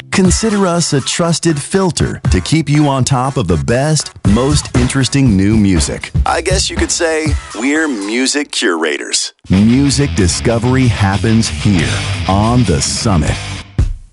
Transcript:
Consider us a trusted filter to keep you on top of the best, most interesting new music. I guess you could say we're music curators. Music discovery happens here on The Summit.